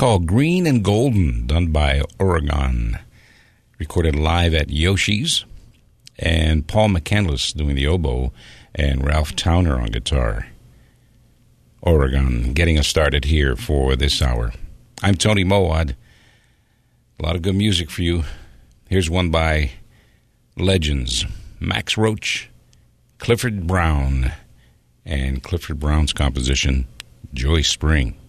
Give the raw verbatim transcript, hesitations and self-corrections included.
called Green and Golden, done by Oregon. Recorded live at Yoshi's. And Paul McCandless doing the oboe and Ralph Towner on guitar. Oregon getting us started here for this hour. I'm Tony Mowad. A lot of good music for you. Here's one by legends. Max Roach, Clifford Brown, and Clifford Brown's composition, Joy Spring.